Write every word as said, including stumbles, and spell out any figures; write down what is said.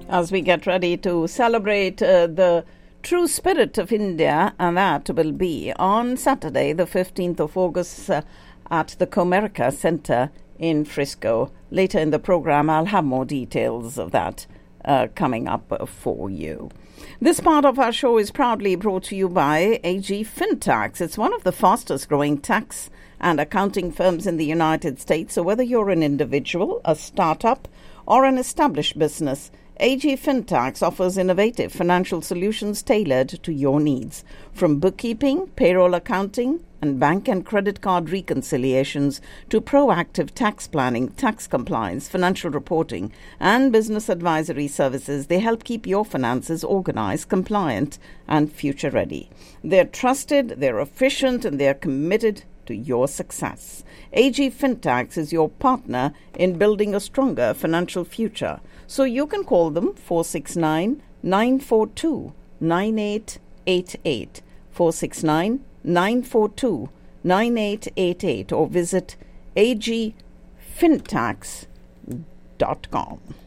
as we get ready to celebrate uh, the true spirit of India, and that will be on Saturday, the fifteenth of August, uh, at the Comerica Centre in Frisco. Later in the program, I'll have more details of that uh, coming up uh, for you. This part of our show is proudly brought to you by A G Fintax. It's one of the fastest growing tax and accounting firms in the United States. So whether you're an individual, a startup, or an established business, A G Fintax offers innovative financial solutions tailored to your needs. From bookkeeping, payroll accounting, and bank and credit card reconciliations to proactive tax planning, tax compliance, financial reporting, and business advisory services, they help keep your finances organized, compliant, and future-ready. They're trusted, they're efficient, and they're committed to your success. A G Fintax is your partner in building a stronger financial future. So you can call them four six nine, nine four two, nine eight eight eight, four six nine, nine four two, nine eight eight eight, or visit a g fintax dot com.